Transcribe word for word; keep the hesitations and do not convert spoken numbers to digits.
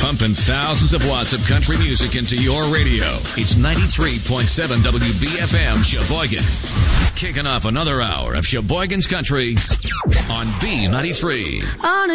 pumping thousands of watts of country music into your radio. It's ninety-three point seven W B F M Sheboygan. Kicking off another hour of Sheboygan's Country on B ninety-three. On